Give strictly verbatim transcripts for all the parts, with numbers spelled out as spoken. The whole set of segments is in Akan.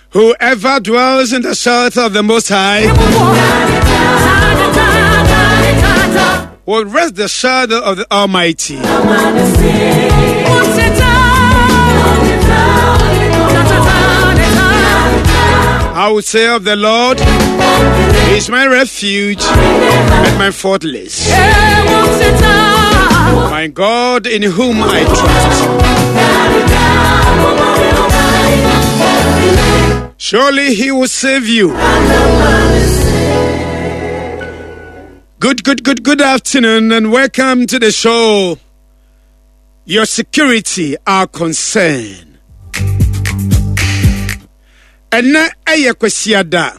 Whoever dwells in the shelter of the Most High will rest the shadow of the Almighty. I will say of the Lord, He is my refuge and my fortress, my God in whom I trust. Surely He will save you. Good, good, good, good afternoon and welcome to the show. Your security, our concern. Ena eye kwasiada.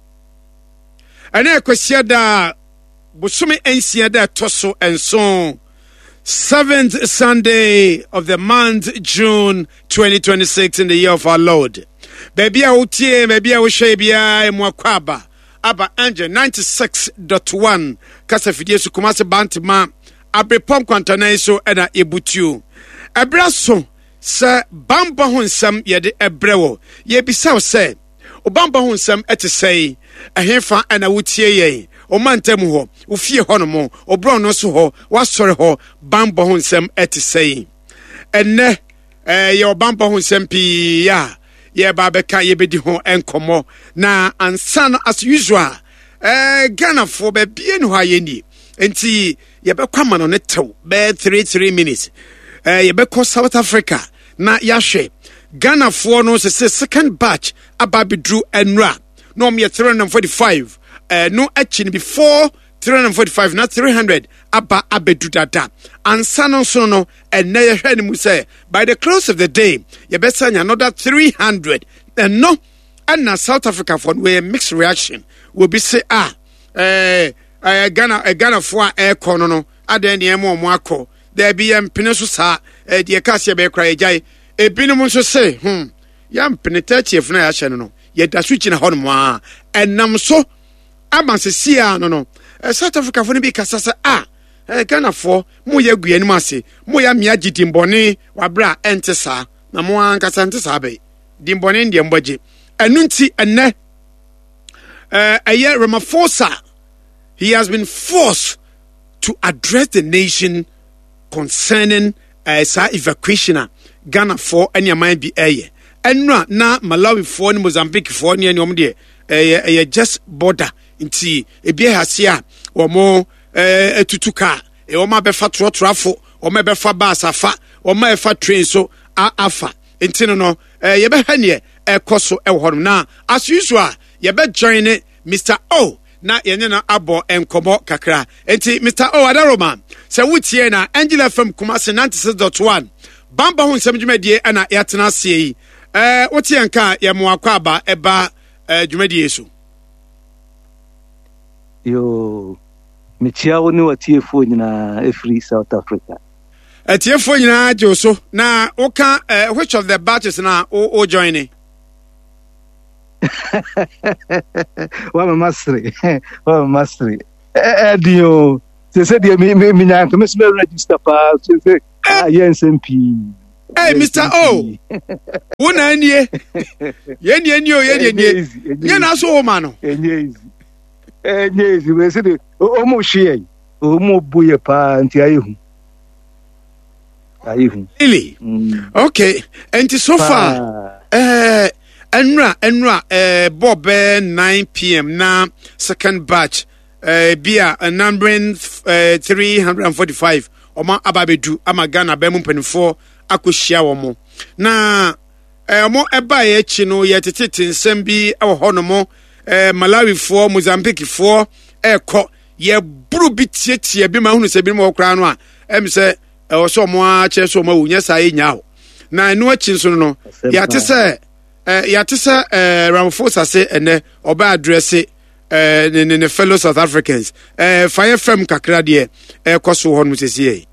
Ena kwasiada busumi ensiada toso enson. Seventh Sunday of the month June twenty twenty-six in the year of our Lord. Baby a utie, baby a ushe bia mwakwaba. Aba Angel ninety-six point one kasa fidie su kumase bantima abrepom kwantanaiso ena ebutiu. Abraso se bamba ho nsam yede ebrewo ye bisaw se obamba ho nsam ete sei ahefa ana wutie ye o mantem ho ofie ho no mo obro no so ho wasore ho bamba ho nsam ete sei enne eh ye obamba ho nsam pi ya ye ba beka ye bedi ho enkomo na ansan as usual eh Ghana for be bie no ha ye ni enti ye be kwama no ne tew be three three minutes eh ye be ko South Africa na yahwe Ghana for no se second batch ababidru enra no me three hundred forty-five eh no achi before three hundred forty-five na three hundred aba abedu dada ansa no so no enne ye hwe ni mu say by the close of the day ye be sanya another three hundred and no and na South Africa for we mixed reaction will be say ah eh eh Ghana eh, Ghana for air kono no adan ne mo mo akọ there be em peneso sa eh de kase be kra ejai ebinum so say hm yam penetati efuna ya hye no ye da switch na hono a enam so amasesia no no eh, South Africa for no be kasasa ah eh Ghana for mo ye guanim ase mo ya mia gidimbone wabra entesa na mo ankasa ntesa be dimbone ndie mboje enunti enne eh aye Ramaphosa he has been forced to address the nation concerning uh, sa evacuation Ghana for any might be aye enra na Malawi for ni Mozambique for ni anyom de eh just border nti ebi hasia omo eh etutuka e omo befa trotrafo omo befa bus afa omo efa train so afa nti no no eh ye be hane e koso e hono na as usual ye be join Mister O na yenye na abo enkomo kakra enti Mister O Adaroma se wutie na Angela F M Kumasi ninety-six point one bamba ho nsem dwumadie ana yatena se yi eh wotie nka ye mo akwaba eba eh dwumadie so yo mitia woni watie fo nyina every South Africa atie fo nyina joso na oka uh, which of the batches na o, o joining wa mastery wa mastery eh dio se se dia mi mi nya ko me register pa se se ah yes M P hey Mister O wona anie ye nie nie o ye nie ye na so o ma no enye easy enye easy we se de o mo hwe o mo buye pa nti ayehu ayehu really mm. Okay and so far eh enra enra eh bob nine p m na second batch eh bia uh, numbering uh, three hundred forty-five oma ababedu ama Ghana bemu mpanifo akohia wo na eh mo eba ye chi no ye tetete nsem bi e wo hono mo eh Malawi fo Mozambique fo ekọ ye buru bi tietie bi ma hunu se bi mo kra no a em se e wo so mo a che so ma wunya sai nya ho na enu achi nso no ya te se eh ya te se eh Ramaphosa se ene oba address eh ne ne fellow South Africans eh fire firm kakra de eh koso ho no sesiye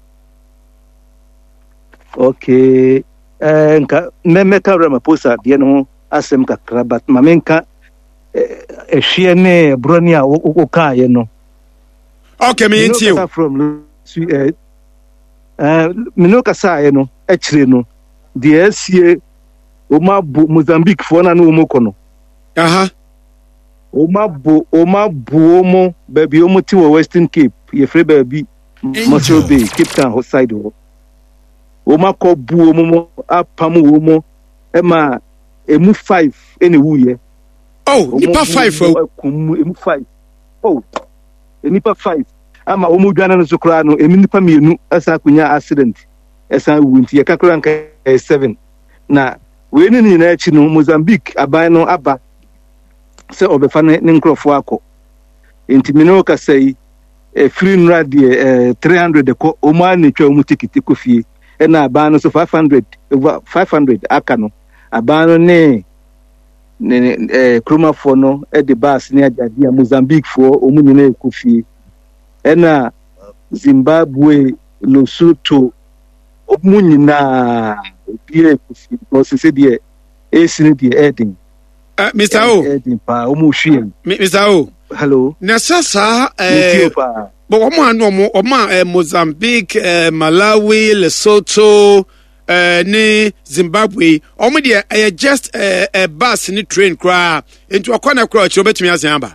okay eh nka memeka Ramaphosa de no asem kakra but mamenka ehwe ne broni a woka ye no okay me ntio from eh eh minoka sa ye no ekire no de asie o ma Mozambique fo na no mo kono aha Oma bo Oma buomo baby omo ti wo Western Cape ye free baby Mossel Bay Cape Town side ho Oma ko buomo mo apam wo mo e ma emu five ene wuye oh nipa five oh emu five oh nipa five ama omo dwana no sokra no emi nipa mienu asa kunya accident esa wunti ye kakra nka seven na we ni ni na chi no Mozambique aban no aba se obefa ne nkrofo akọ enti mino ka sei e free nra de three hundred de ko o ma ne twa mu tikiti ko fie e na aban no so five hundred over five hundred aka no aban no ne ne eh kroma fo no e de bus ne ajade a Mozambique fo o mu nyina ko fie e na Zimbabwe Lesotho o mu nyina bie ko fie ko se de e sini de edin Uh, Mister O. Mister O. Hello. Nasasa eh but omo anu omo eh, Mozambique, eh, Malawi, Lesotho, eh, ni Zimbabwe. Omo de eh, just a eh, bus ni train kra into akwana kra chi obetumi azamba.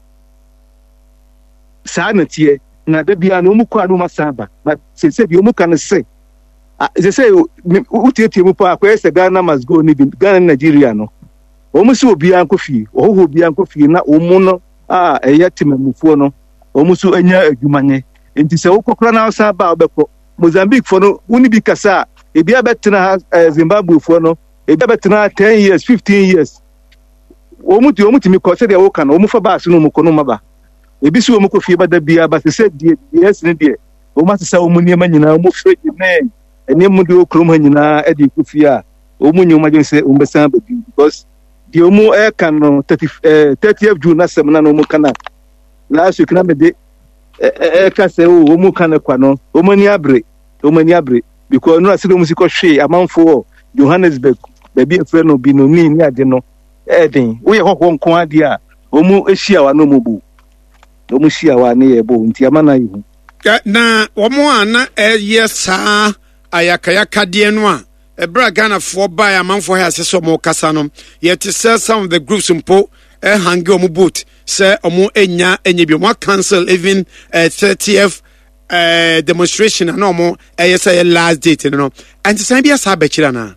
Sa na tie na da bia no mu kwa no masaba. But se se bi omu kan se. Se se utietie mu pa akwa se Ghana must go ni Ghana Nigeria no. Omu si obi anko fie oho obi anko fie na omu no a eya timamufuo no omu so anya adwumanye enti se wokokra na osa ba obekọ Mozambique fo no woni bi kasa e bia betena Zimbabwe fo no e bia betena ten years fifteen years omu ti omu ti mi ko se de wo kan omu fa ba so no mu ko no maba e bi si omu ko fie ba da bia ba se die yes ne die omu asesa omu ne ma nyina omu fe ne ene mu de okrom ha nyina e di ko fie a omu nyuma je se omu besan ba bi because the omo e kan no thirtieth June na semana no omo kana last week na me de e ka se o omo kana kwa no omo ni abre omo ni abre because no asile omo si ko hwe amanfo Johannesburg baby e frɛ no bi no ni ni ade no e den wo ye hokwo nko ade a omo ehia wa no mobu omo hia wa ne ye bo nti amana yi na omo ana e yesa ayakayaka de no a Ebra Ghana for by a man for her so more casano. Yet to sell some of the groups in po a hangi omu boot, say omu enya enyebi more cancel even a thirtieth uh demonstration and no more a say last date, you know. And to say be a sabachirana.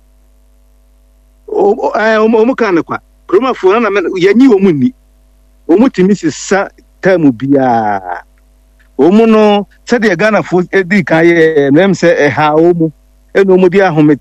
Oh, I am Omukanaqua. Kroma for na yani omuni. Omuti Missus Sa time bia. Omuno said the Ghana for edi kaye name say e ha omu. Want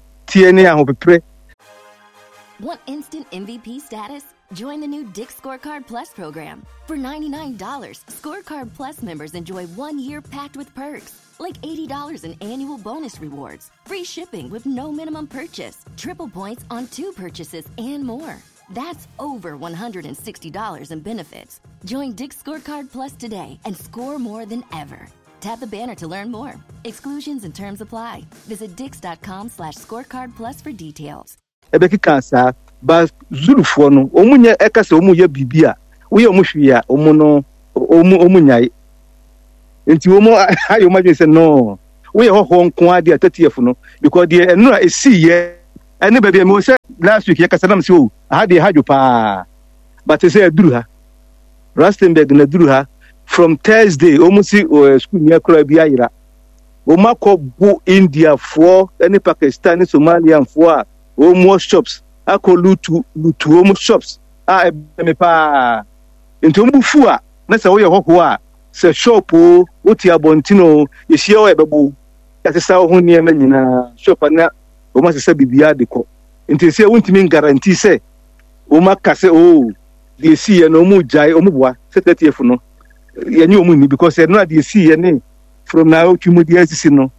instant M V P status? Join the new Dick's Scorecard Plus program. For ninety-nine dollars, Scorecard Plus members enjoy one year packed with perks, like eighty dollars in annual bonus rewards, free shipping with no minimum purchase, triple points on two purchases, and more. That's over one hundred sixty dollars in benefits. Join Dick's Scorecard Plus today and score more than ever. Tap the banner to learn more. Exclusions and terms apply. Visit dix.com slash scorecard plus for details. Ebeki kansa, but Zulu no, omunye ekase omuye bibia. We omuhwia, omuno, omu omunyai. Enti omu ayo maje say no. We ho ho nko ade thirtieth no because the no e see ye. Any baby me say last week yakasa nam say o, ha de hajo pa. But say duru ha. Rustenburg na duru ha. From Thursday, almost uh, school near Korabiaira. Omako go India for any Pakistani, Somalian for almost shops. I call Lutu Lutu almost shops. I me pa into Mufua. That's a way of Hokwa. Say shop, Utia Bontino, is your ebabu. That's a sound who near Menina shop and that almost a bibiadico. Until say, won't mean guarantee say, Omaka say, oh, they see an Omu Jai Omua, set that here for no. You knew me because I know the see any from now to Mudias, no.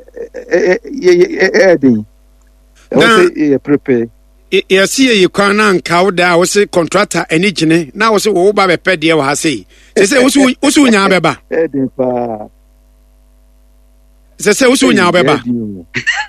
Prepare. You see, you can't count that was a contractor and engine. Now, was a woe by a pedia, I say. They say, also, also, Yabeba. They say, also, Yabeba.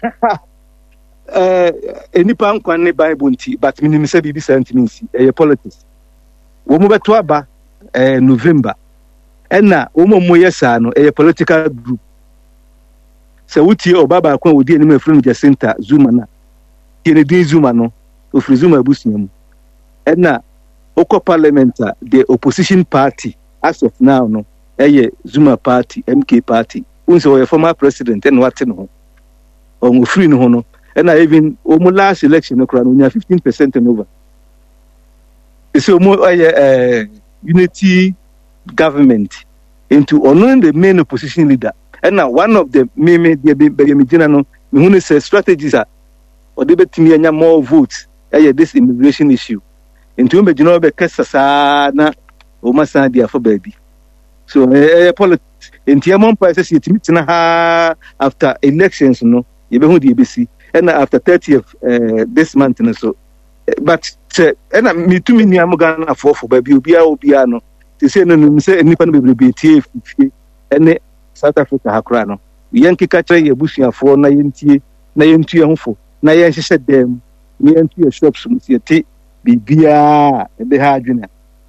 Uh, any pound can buy bounty, but minimum seventy sentiments, a politics. Woman to Aba, November. Ena omo moyesa no a political group. So wuti obaba akwa wodi eni mefrem Jacinta Zuma na. Kennedy Zuma no ofri Zuma busunyam. Ena Oko Parliament, the opposition party, as of now, no, a Zuma party, M K party, unso a former president, and what no, or free no, no, and I even almost last election, no, we have fifteen percent and over. It's a more uh, unity government into honoring the main opposition leader. And now one of the main no strategies are or they bet me more votes this immigration issue. Into me Genoa Kessa na Omasa dia for baby. So eh politics in Tiamon prices yet after elections no you be who the B C and after thirtieth uh, this month and so but and me too many Amogana for for baby Ubia Ubiano. They say no say nipa no be be and South Africa hakra no yanki ka kire yebusuafo na yentie na yentie hofo na yenhye dem na yentie shops mu tie bibia e be ha adwena.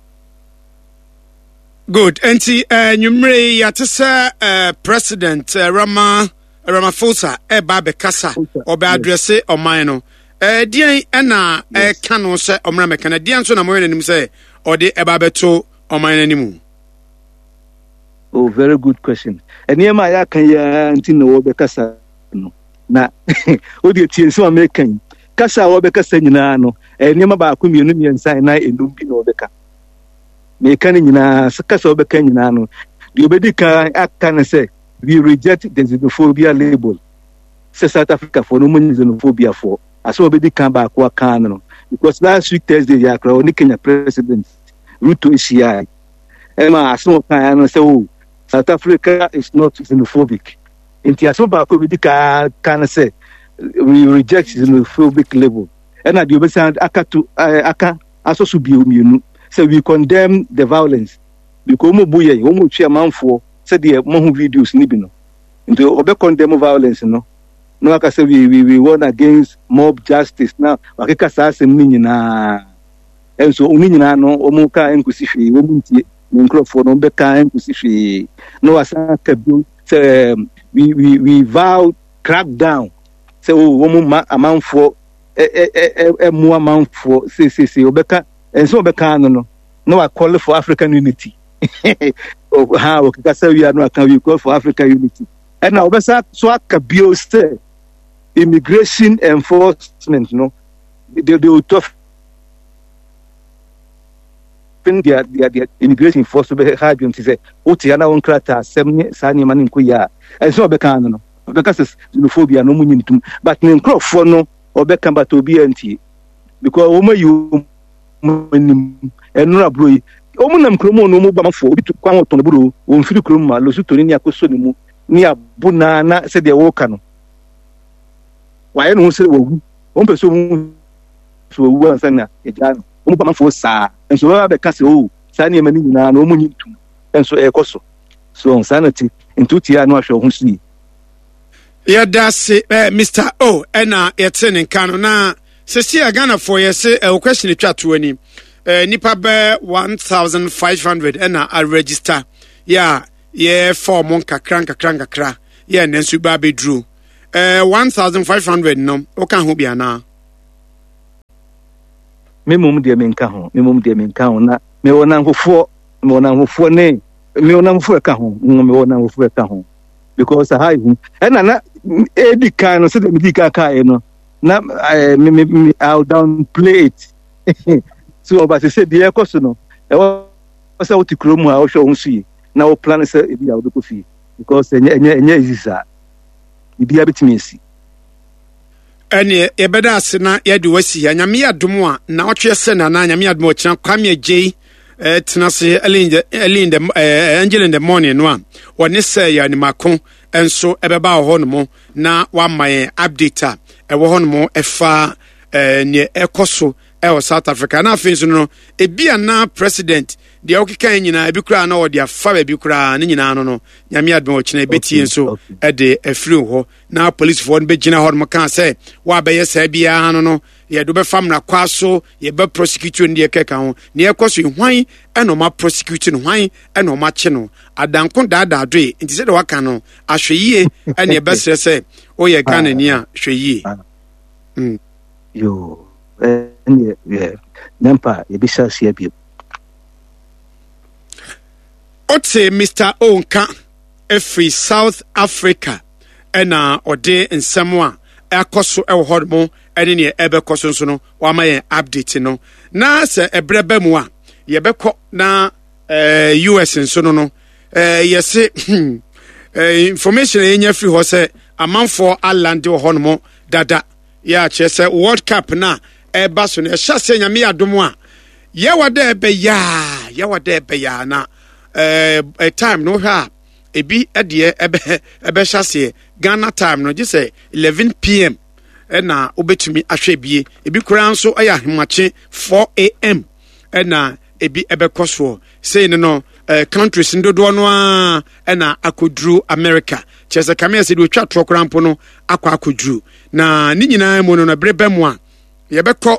Good. Enti uh, nyumre yatesa uh, President uh, Rama Ramaphosa e ba be kasa obe address oman no eh dian na e ka no se omra meka na dian so na mo yenim se ode e ba beto oman animu. Oh, very good question. And here my ya kan ya anti no obe kasa no na odi tie so American kasa obe kasa nyina no eh niam ba ko mienu miensa na enum bi no obe ka me kan nyina kasa obe kan nyina no di obedi ka aka na say we reject the xenophobia label. Say South Africa for no money xenophobia for as obedi kan ba ko kan no because last week Thursday ya kra oni Kenya president Ruto Ishia ema aso kan no say oh South Africa is not xenophobic. In Tiasoba, we can say we reject xenophobic label. And at the other side, Aka to Aka also should be immune. So we condemn the violence. Because Mobuye, Omo chairman for said the Mohu videos Nibino. Into Obe condemn violence, no. No, I can say we we we won against mob justice now. Wakeka Sasa Minina. And so Unina no Omoka and Kusifi, Omunti. Microphone on Becca and Kusifi. No, as we we we vow crack down. So, woman amount for a more amount for C C C Obeka and so Becca no. No, I call for African unity. Oh, how we are not can we call for African unity. And now, Bessa Swaka Bio say immigration enforcement, no, they will tough. Their, their, their immigration force to be hard to say, Otiana on Crata, Semi, Sani Manin Kuya, and so Becano, because xenophobia no meaning to, but in Crawford no, or Beckham to be anti, because Oma you and Nora Omunam Cromo no more for to come out on the Buru, on Fidu Croma, Losutonia Cosonimu, near Bunana, said the Wokano. Why I don't say, one person to one sana, a jan. For sa and so I because oh Sani Manina no money to and so ecoso so on sanity in two tier no show who see. Yeah, that's it, uh, Mister O and uh Etin in Kano na Cecilia Ghana for you say a question in chat to any uh nipa be one thousand five hundred and I register. Yeah, yeah, four monka cranka cranka cra. Yeah, Nancy Baby Drew. Uh one thousand five hundred no, okay, who be na. Me mum de menka ho me mum de menka ho na me wona hofo me wona hofo ne me wona hofo ka ho me wona hofo ka ho because ha hu na na e di kan no so de di ka ka e no na me me I'll downplay it so but say the ekoso no e wo say wo ti kromu a wo hwe ho su na wo plan say e bi a wo ko fi because enye enye enye izisa e bi abetimi esi ene yebeda asena yede wasi ya nyame adom a na otwe se na na nyame adom okira kwame agei eh tenase elinde elinde eh angel in the morning no a woni se ya ni mako enso ebeba ho no mo na wa maye update e wo ho no mo efa eh ne ekoso e o South Africa na afenso no e bia na president de okika nyina ebi kura na odi afa ebi kura ne nyina no no nyame adom okina ebeti enso e de afiri ho na police for be gina ho no kan say wa be yesa bia no no ye do be fam na kwaso ye be prosecute ndi ekeka ho ne ekoso hwan e no ma prosecute no hwan e no ma che no adanko dada do e nti se de waka no ahweyie e ne be sere say o ye Ghana ni a hweyie mm yo ɛne yɛ nampa yɛbɛhyɛ aseɛ bio. Ote Mister Onka efri South Africa ɛna ɔde nsɛm a ɛkɔ so ɛwɔ hɔ mo ɛne ne ɛbɛkɔ so nso no wama yɛn update no na sɛ ɛbrɛ bɛ mu a yɛbɛkɔ na eh, U S nso no no eh, yɛse eh, information ɛnyɛ free hɔ sɛ amanfoɔ alande wɔ hɔ mo dada yɛ akyerɛ sɛ World Cup na ɛba so no ɛhyɛ sɛ nyame adom a yɛwɔ dɛ ɛbɛyaa yɛwɔ dɛ ɛbɛyaa na eh, a time no ha ebi ɛdeɛ ɛbɛ ɛbɛhyɛ aseɛ Ghana time no gye sɛ eleven p m ɛna wobɛtumi ahwɛ bie ebi koraa nso ɛyɛ ahemache four a m ɛna ebi ɛbɛkɔ soɔ sei no no uh, countries ndodoɔ no a ɛna akɔduru America kyerɛ sɛ kamea sɛ de otwa toɔ koraa mpo no akɔ akɔduru na ne nyinaa mu no no berɛ bɛ mu a yɛbɛkɔ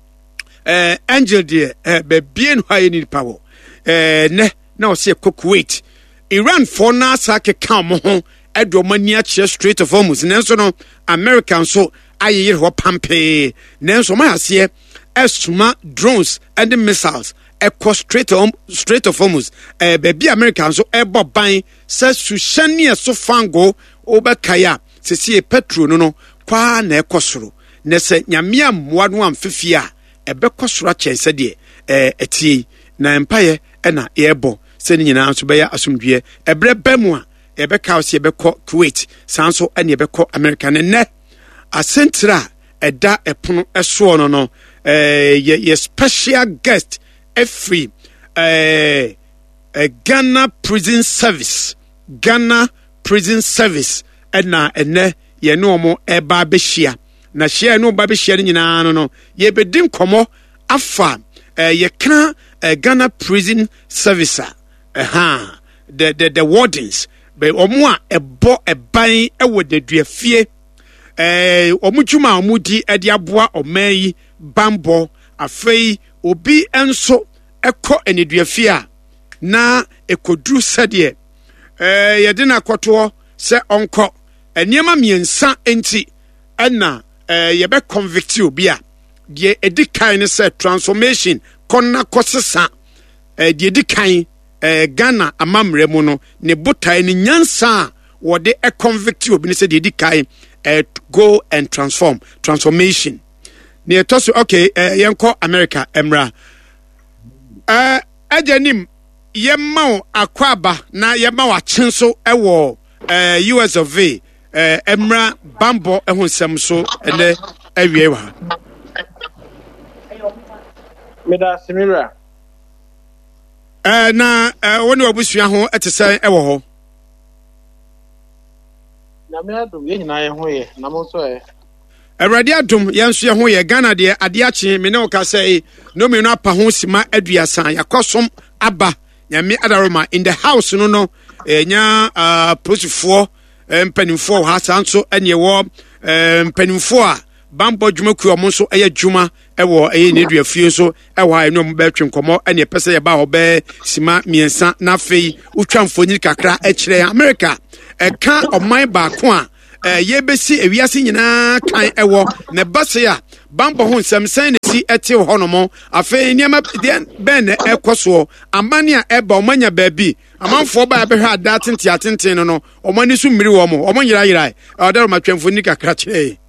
uh, Angel deɛ uh, bɛbie no ha yɛ nipa wɔ uh, nɛ na ɔsɛ ɛkɔ Kuwait Iran for na sa keka mo ho edo mani akyerɛ Strait of Hormuz nanso no American so ayeyere ho pampe nanso ma aseɛ esuma drones and missiles ɛkɔ Strait of Strait of Hormuz eh baby American so ɛbɔ ban sɛ suhyɛne so fango obɛkaya sɛsie petrol no no kwa na ɛkɔ soro na sɛ nyamea mmoa no amfefie a ɛbɛkɔ soro akyɛ sɛ deɛ eh etie na empaye ɛna ɛbɔ sɛ ne nyinaa nso bɛyɛ asomdwie ɛbrɛ bɛ mu a yɛbɛka ɔsɛ yɛbɛkɔ Kuwait saa nso ɛne yɛbɛkɔ America ne nnɛ asɛntira a ɛda ɛpono ɛsoɔ no no ɛɛ yɛ yɛ special guest ɛfiri ɛɛ ɛ Ghana Prison Service Ghana Prison Service ɛna ɛnɛ yɛne ɔmo ɛba abɛhyia na hyia ɛne ɔba abɛhyia no nyinaa no no yɛbɛdi nkɔmmɔ afa ɛɛ yɛka ɛɛ Ghana Prison Service a ɛha the the the wardens be omo a ebo eban ewo de duafie eh omo dwuma omo di e de aboa oman yi bambo afei obi enso ekɔ eniduafie a na ekoduru sɛdeɛ eh yɛde na akɔto sɛ ɔnkɔ eniema miensa enti ɛna eh yɛbɛ convict obi a de edikan ne sɛ transformation kɔnna kɔsesa eh de edikan eh Ghana amamre mu no ne botai ne nyansa wo de e convict obi ne se de edikai eh go and transform transformation ne etoso okay eh yenko America emra eh ajanim yemma akwaba na yemma wa chenso ewo eh U S of A eh emra bambo ehonsem so ene awie wa Meda Simira Eh na eh woni obusua ho etese ewo ho na me adum ye nyina ye ho ye na mo so e Awurade adum yenso ye ho ye Ghana de ade ache me ne o ka say no me no apa ho sima aduasa yakosom aba nyame adaroma in the house no no enya uh posifo mpanimfo ha sanso ene wo mpanimfo a bambo dwuma ku omo so eye dwuma ewo eye ne duafie so ewo ha eno mba twe nkomo ene pese ye ba ho be sima miensa na fei utwamfo kakra e kire America e ka oman ba ko a ye besi ewiase nyina kan ewo ne base a bambo ho nsem san ne si ete ho no mo afei niam ben ne ekoso amane a eba omanya baabi amanfo ba be hwa ada tente atenten no no omani su mmiri wo mo omo yira yira odaro matwamfo ni kakra kire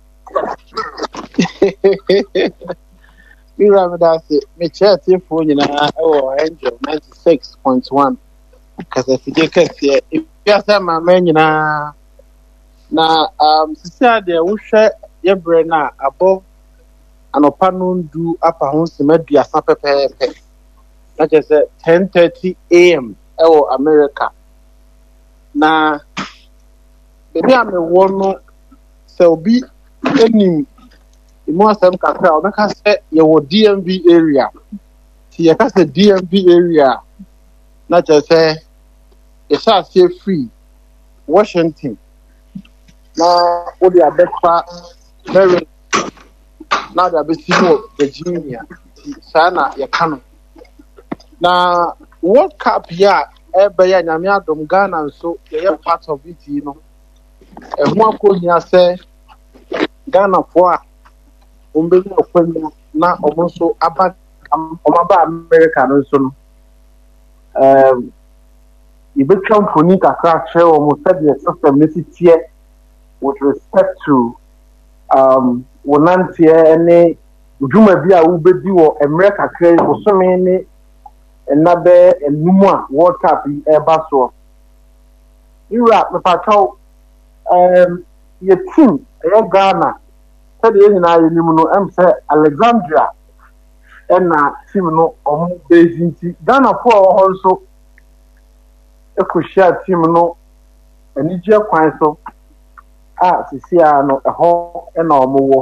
Mira me da se me chat info nyina ewo Angel ninety-six point one kasa fije kase ya sama me nyina na um sisia de wo hwe ye bre na abo anopa no ndu apa ho semadu asa pepepe na je se ten thirty a m ewo America na bebi ame wo no se obi enim imo asem kakra o meka se ye wo D M V area ti ye ka se D M V area na je se ye sha se free Washington na o de abefa Maryland na da besi mo Virginia sana ye kano na World Cup ya ebe ya nyame adom Ghana nso ye part of it you know e ho akonya se Ghana for a umbe no kwanya na omo so aba omo ba America no so no um ibetwa mfoni kakra kire omo said the system nesi with respect to um wonantie ene dwuma bi a wobedi wo America kire wo so me ne enabe enumu a World Cup e ba so ira me patrol um your team e Ghana said the na yenimu no em say Alexandria na team no omo bezinti Ghana for ho so ekohia team no anije kwan so a sisia no eho na omo wo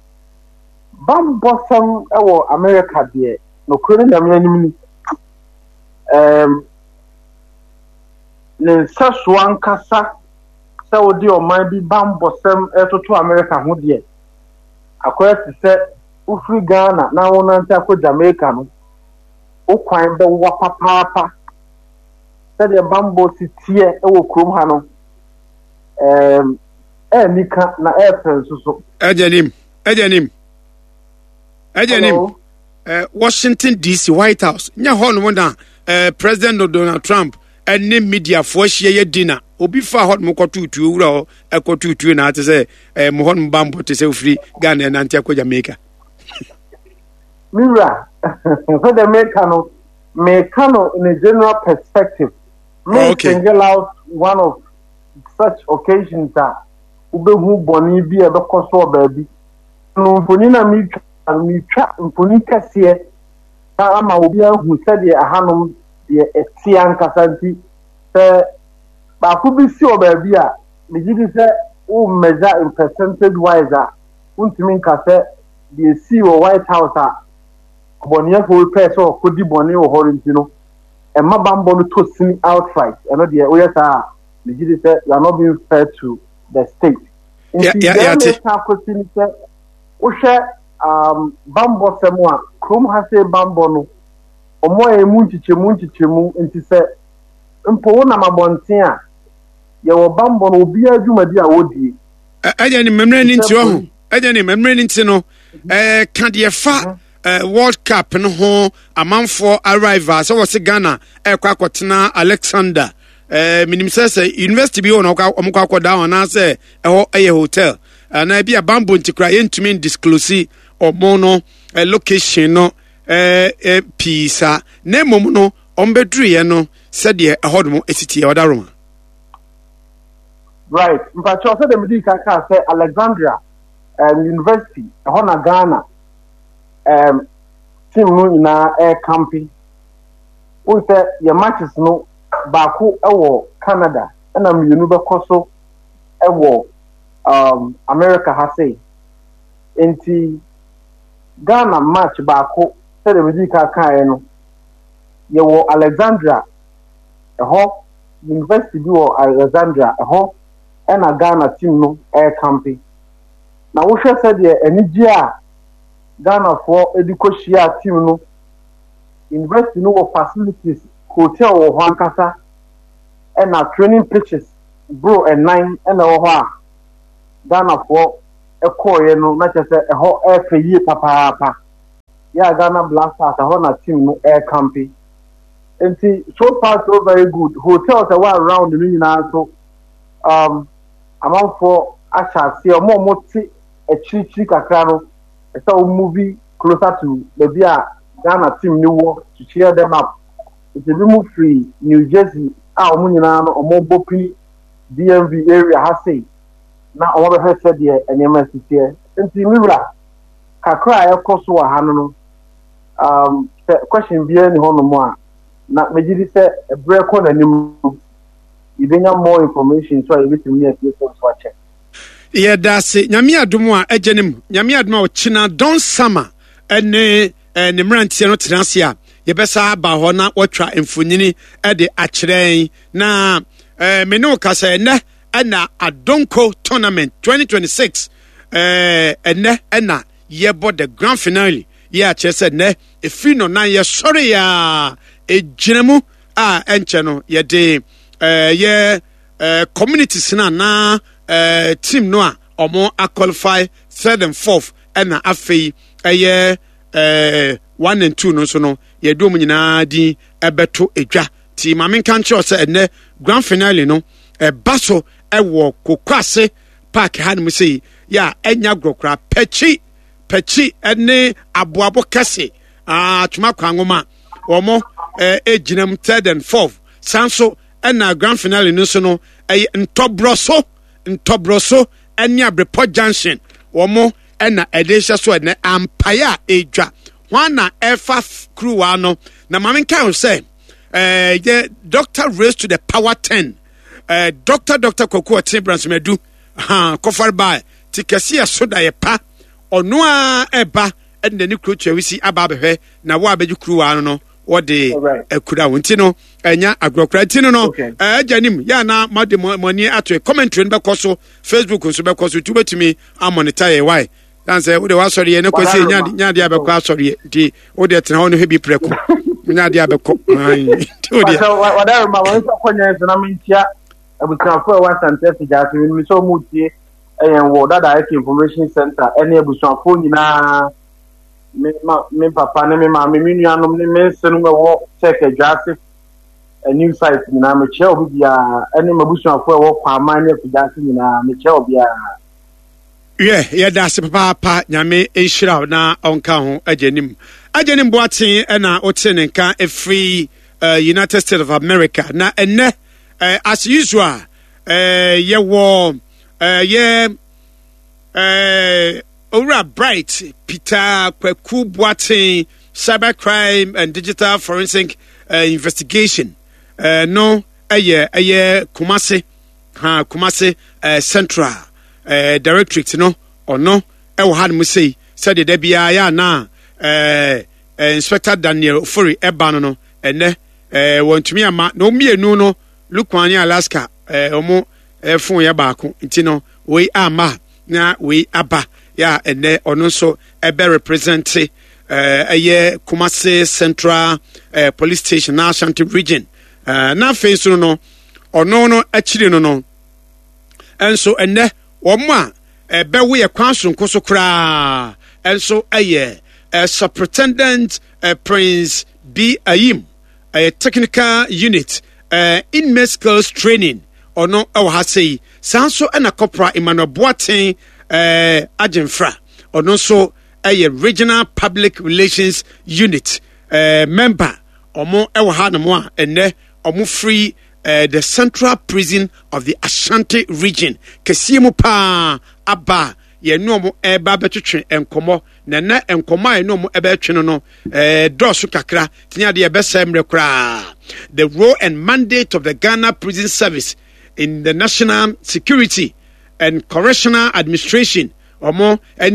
bambosam ewo America de no kure na me anim ni um ne saso ankasa sa odi o man bi bambosam etoto America ho de akoya ti se ufri Ghana na wonanta ko Jamaica no o kwan be wo papapa se de bambo ti tie ewo krom ha no um e nika na airplane so so ejenim ejenim ejenim eh Washington D C White House nya ho no na eh President Donald Trump ene media fo hye ye dinner obi fa hot mo kotutu wura ho ekotutu na ate se eh mo hon bambo te se ofri Ghana na ntia ko Jamaica mira for the Americano Americano in a general perspective may oh, okay. single out one of such occasions that ube hu boni bi e be koso baby no mfoni na mi mi twa mfoni kase ama obi ahu sede ahanom de etian kasanti se ba ku bi si obabi a me gidi se o measure in percentage wise a untimi nkase de si o White House a boniya ko pe so ko di boni o horinti no e mabambo no to sin outright eno de o yesa me gidi se you are not being fair to the state yeah yeah yeah yeah o she um bambo semwa krom ha se bambo no omo e munchiche munchiche mu enti se mpo na mabonten a ye wo bambo no obi adwuma di a wodi aja ni memre ni nti ho aja ni memre ni nti no eh kan de fa World Cup no ho amanfo arrival so was Ghana e kwa kwotena Alexander eh minim se university bi ho no omko akoda ho na se e ho e hotel na bia bambo ntikra yentumi disclose omo no location no eh eh pisa na mom no ombedru ye no se de ehodmo esiti e odaroma right mpacho se de medi ka ka se Alexandria um, University ho na Ghana um team no ina air camping o se your matches no baako ewo Canada na mienu be koso ewo um America ha say enti Ghana match baako se de medi ka ka e no ye wo Alexandria eho University bi wo Alexandria eho na Ghana team no air camping na wo hwe se de anigi a Ghana for education team no University no wo facilities hotel wo ho ankasa and training pitches bro and nine and wo ho a Ghana for e koye no na chese e ho e feyi papa papa ya Ghana Blasters e ho na team no air camping enti so far so very good hotels are one around the nyina so um amount for asha see omo mo ti e chichi kakra no e so movie closer to the bia Ghana team ni wo to cheer them up it will move free New Jersey a omo nyina no omo bopi D M V area ha say na omo be he said the enyema sitie enti miwra kakra e koso wa hanu no um question bi any hono mo a na mejidi se break on anim you benya more information so you get me at this one so check yeah that's it nyame adomo a agenim nyame adomo a china don summer ene ne mrantie no tenase a ye besa ba ho na wotwa emfonyini e de akirem na eh me no kasa ene na Adonko tournament twenty twenty-six eh ene na yebo the grand finale ya chese ne efino na ye sorry ya ejinemu a enche no ye de eh ye eh communities na na eh team no a omo a qualify third and fourth na afei eh eh one and two no so no ye do mu nyina din ebeto edwa ti ma men kan che say ene grand finale no e baso e wo Kokwase park han mu say ya enya grokra pechi pechi ene aboabo kase ah tuma kwangoma omo eh ejinam third and fourth sanso ena grand finale no so no e ntobroso ntobroso enya Breport Junction omo ena edesha so ene ampaya edwa wana efa crew ano na mamen kan say eh yeah, doctor raised to the power ten eh doctor doctor Koko Tibrans medu ha kofar by tikasi asoda ye pa ono a eba ende ni crew chewisi aba behwe na wo abeju crew ano no wo de akura wonti no enya agrokra ti no no eh janim ya na made money ato commentary be koso Facebook nso be koso tu betimi amonita ye why dan say wo de wa sori ye ne kwese nya nya de abekọ asori di wo de tena ho no hebi preko nya de abekọ ai wo de so whatever ma won so konya na mintia abusanfo wa santesi jati mi so mutie eh wo dada information center ene abusanfo nyina me me papa ne me ma me nuanom ne me senu me wo check adjust a new site nyina me che obi bia ene mabusanfo wo kwa amanye adjust nyina me che obi a yeah yeah that's papa pa nyame enhira na onka ho agenim agenim boaten na otene nka a free uh, United States of America na enne uh, as usual uh, ye wo uh, ye uh, Ora Bright Peter Kweku Boaten cybercrime and digital forensic uh, investigation uh, no aye aye Kumasi ha Kumasi uh, Central uh, Directorate no or no e wo had mu say said the bia ya na uh, uh, Inspector Daniel Ofori eba no no ene uh, wontumi ama no mienu no Lukwani Alaska uh, omo uh, fon ya baako nti no we ama na we aba ya ene ono so ebe represent eh uh, Kumasi Central uh, Police Station na Ashanti region uh, na face no no ono no akiri no no enso ene omo a ebe we ye kwanso nkoso kra enso eye uh, Superintendent uh, Prince B Ayim a uh, technical unit uh, in skills training ono e ha sei sanso ena corporal Emmanuel Boaten eh uh, Agenfra ono so a regional public relations unit uh, member omo e wo ha no mo a enne omo free uh, the central prison of the Ashanti region kesiemu pa aba ye no mo e ba betwetwe enkomo na na enkomo a no mo e ba twe no no eh dosu kakra tinya de e besemre kra the role and mandate of the Ghana Prison Service in the national security and correctional administration or more any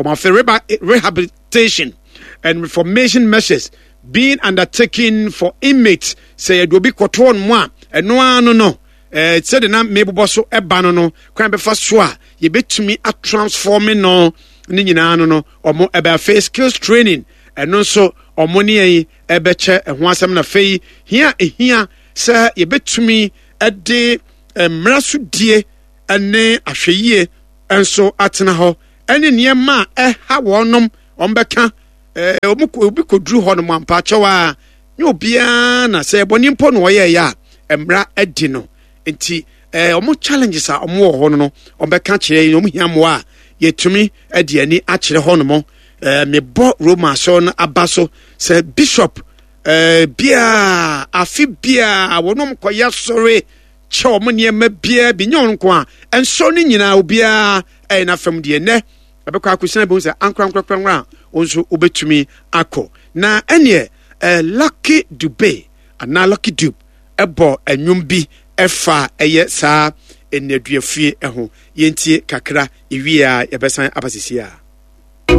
rehabilitation and reformation measures being undertaken for inmates say it will be control moi and no no no eh said na maybe bosso e bano no kwan be fa so a ye betumi a transforming no ni nyina no no omo e be face skills training and no so omo ni yi e be che e ho asem na fei hia e hia say ye betumi e de mrasu die ene ahweye enso atena ho ene niema e ha wonom ombeka eh obi koduru ho no ampa chewa nye obia na se bonimpo no ye ya emra edi no enti eh omo challenges a omo ho no ombeka kire omo hiamo a yetumi edi ani akire ho no mo eh me bo Roma so na abaso se bishop eh bia afi bia wonom koya sore cho mo niema bia bi nyon ko a enso ni nyina obia e na fam de ne abekwa akusina be unse ankran kran kran onso obetumi akọ na ene eh, Lucky Dube ana Lucky Dube ebo enwum bi efa eye sa enaduafie eho yentie kakra ewie a yebesan abasisi a